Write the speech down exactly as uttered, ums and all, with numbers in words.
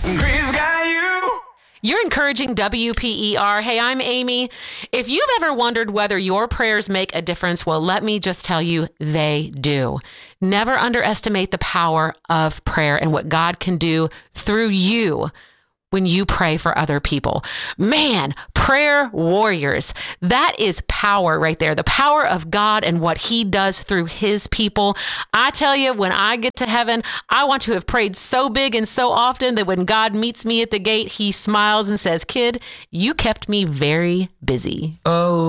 Chris got you. You're encouraging W P E R. Hey, I'm Amy. If you've ever wondered whether your prayers make a difference, well, let me just tell you, they do. Never underestimate the power of prayer and what God can do through you when you pray for other people. Man, prayer warriors, that is power right there. The power of God and what he does through his people. I tell you, when I get to heaven, I want to have prayed so big and so often that when God meets me at the gate, he smiles and says, "Kid, you kept me very busy." Oh.